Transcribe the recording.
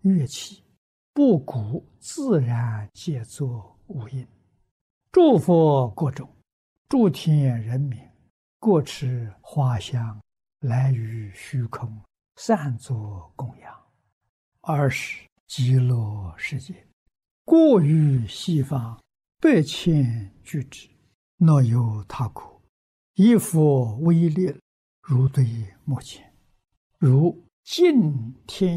乐器，不鼓自然皆作无音。诸佛国中，诸天人民，各持花香，来于虚空，散作供养。尔时极乐世界，过于西方100,000俱之，若有他国，以佛威力，如对目前，如尽天